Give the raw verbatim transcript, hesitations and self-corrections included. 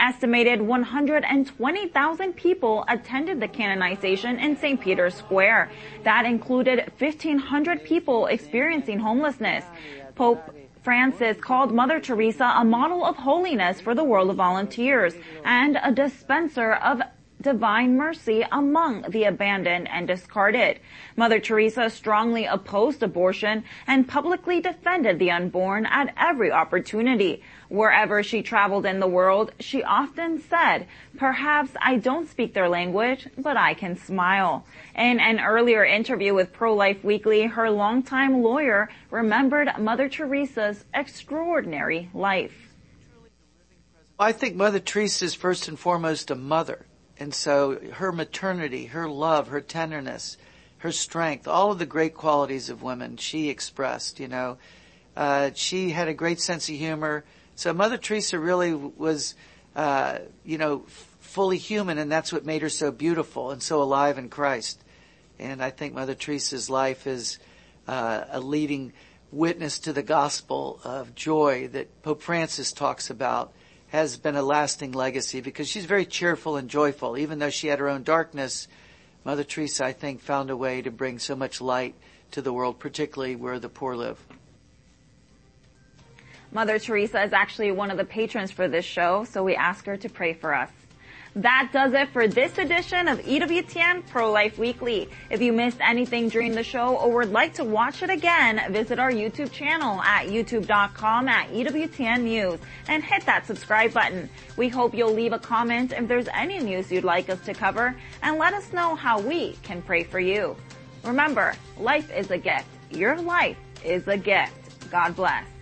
estimated one hundred twenty thousand people attended the canonization in Saint Peter's Square. That included fifteen hundred people experiencing homelessness. Pope Francis called Mother Teresa a model of holiness for the world of volunteers and a dispenser of divine mercy among the abandoned and discarded. Mother Teresa strongly opposed abortion and publicly defended the unborn at every opportunity. Wherever she traveled in the world, she often said, "Perhaps I don't speak their language, but I can smile." In an earlier interview with Pro-Life Weekly, her longtime lawyer remembered Mother Teresa's extraordinary life. I think Mother Teresa is first and foremost a mother. And so her maternity, her love, her tenderness, her strength, all of the great qualities of women she expressed, you know. Uh, she had a great sense of humor. So Mother Teresa really was, uh, you know, f- fully human, and that's what made her so beautiful and so alive in Christ. And I think Mother Teresa's life is uh, a leading witness to the gospel of joy that Pope Francis talks about, has been a lasting legacy because she's very cheerful and joyful. Even though she had her own darkness, Mother Teresa, I think, found a way to bring so much light to the world, particularly where the poor live. Mother Teresa is actually one of the patrons for this show, so we ask her to pray for us. That does it for this edition of E W T N Pro-Life Weekly. If you missed anything during the show or would like to watch it again, visit our YouTube channel at youtube dot com at E W T N News and hit that subscribe button. We hope you'll leave a comment if there's any news you'd like us to cover and let us know how we can pray for you. Remember, life is a gift. Your life is a gift. God bless.